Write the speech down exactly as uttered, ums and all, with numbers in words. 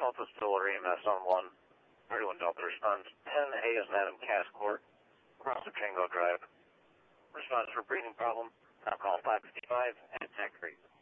Alpha Solar E M S on one. thirty-one Delta responds. ten A is Madam Cass Court. Across the Tango Drive. Response for breathing problem. Now call five fifty-five at Tech Creek.